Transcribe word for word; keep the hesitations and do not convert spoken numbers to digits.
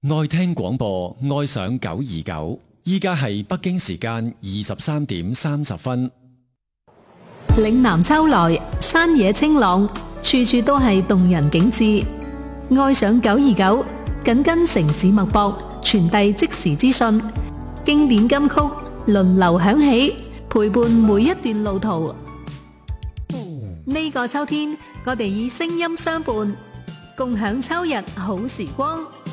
愛聽廣播，愛上九二九。依家係北京時間二十三點三十分。 嶺南秋來，山野清朗，處處都係動人景致。愛上九二九，緊跟城市脈搏，傳遞即時資訊，經典金曲輪流響起，陪伴每一段路途。呢個秋天，我哋以聲音相伴，共享秋日好時光。